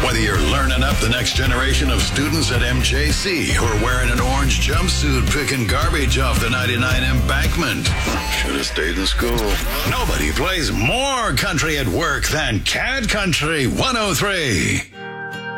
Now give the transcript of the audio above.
Whether you're learning up the next generation of students at MJC or wearing an orange jumpsuit picking garbage off the 99 embankment, should have stayed in school. Nobody plays more country at work than Cat Country 103.